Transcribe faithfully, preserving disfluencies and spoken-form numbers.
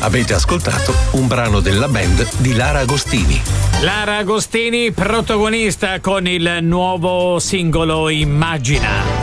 Avete ascoltato un brano della band di Lara Agostini. Lara Agostini protagonista con il nuovo singolo Immagina.